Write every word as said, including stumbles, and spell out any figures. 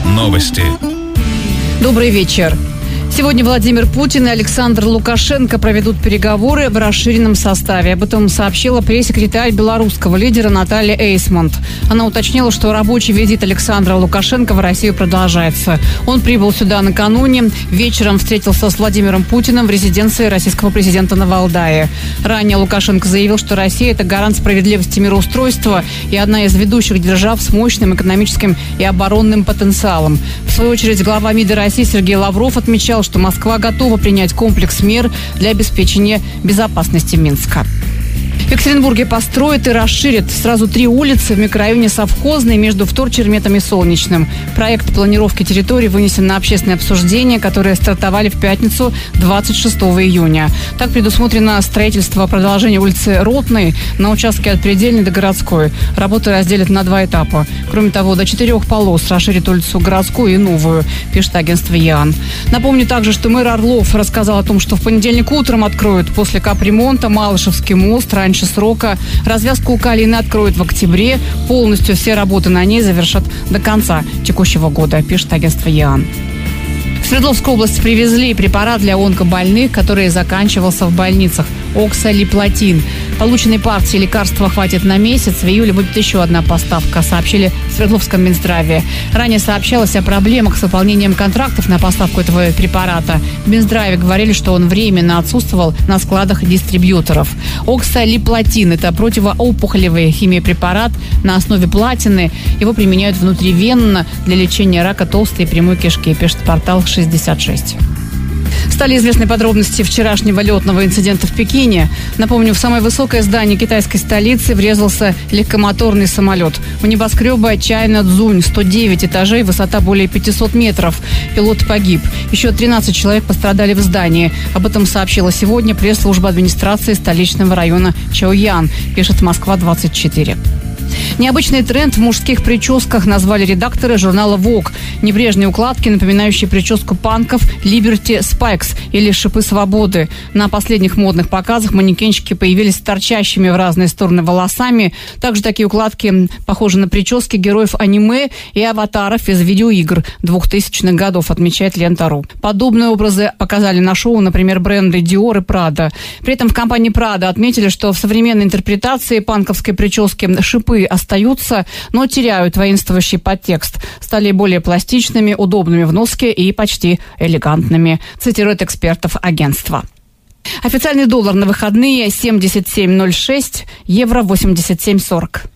Новости. Добрый вечер. Сегодня Владимир Путин и Александр Лукашенко проведут переговоры в расширенном составе. Об этом сообщила пресс-секретарь белорусского лидера Наталья Эйсмонт. Она уточнила, что рабочий визит Александра Лукашенко в Россию продолжается. Он прибыл сюда накануне, вечером встретился с Владимиром Путиным в резиденции российского президента на Валдае. Ранее Лукашенко заявил, что Россия – это гарант справедливости и мироустройства и одна из ведущих держав с мощным экономическим и оборонным потенциалом. В свою очередь, глава МИДа России Сергей Лавров отмечал, что Москва готова принять комплекс мер для обеспечения безопасности Минска. В Екатеринбурге построят и расширят сразу три улицы в микрорайоне Совхозной между Вторчерметом и Солнечным. Проект планировки территории вынесен на общественное обсуждение, которое стартовали в пятницу двадцать шестого июня. Так предусмотрено строительство продолжения улицы Ротной на участке от Предельной до Городской. Работы разделят на два этапа. Кроме того, до четырех полос расширит улицу Городскую и Новую, пишет агентство ЯН. Напомню также, что мэр Орлов рассказал о том, что в понедельник утром откроют после капремонта Малышевский мост раньше срока. Развязку у Калины откроют в октябре. Полностью все работы на ней завершат до конца текущего года, пишет агентство ЯН. В Свердловскую область привезли препарат для онкобольных, который заканчивался в больницах. Оксалиплатин. Полученной партии лекарства хватит на месяц. В июле будет еще одна поставка, сообщили в Свердловском Минздраве. Ранее сообщалось о проблемах с выполнением контрактов на поставку этого препарата. В Минздраве говорили, что он временно отсутствовал на складах дистрибьюторов. Оксалиплатин – это противоопухолевый химиопрепарат на основе платины. Его применяют внутривенно для лечения рака толстой и прямой кишки, пишет портал шестьдесят шесть. Стали известны подробности вчерашнего летного инцидента в Пекине. Напомню, в самое высокое здание китайской столицы врезался легкомоторный самолет. У небоскреба Чайна Цзунь, сто девять этажей, высота более пятисот метров. Пилот погиб. Еще тринадцать человек пострадали в здании. Об этом сообщила сегодня пресс-служба администрации столичного района Чаоян, пишет Москва двадцать четыре. Необычный тренд в мужских прическах назвали редакторы журнала Vogue. Небрежные укладки, напоминающие прическу панков Liberty Spikes или шипы свободы. На последних модных показах манекенщики появились с торчащими в разные стороны волосами. Также такие укладки похожи на прически героев аниме и аватаров из видеоигр двухтысячных годов, отмечает Лента.ру. Подобные образы показали на шоу, например, бренды Dior и Prada. При этом в компании Prada отметили, что в современной интерпретации панковской прически шипы остаются, но теряют воинствующий подтекст. Стали более пластичными, удобными в носке и почти элегантными, цитирует экспертов агентства. Официальный доллар на выходные семьдесят семь ноль шесть, евро восемьдесят семь сорок.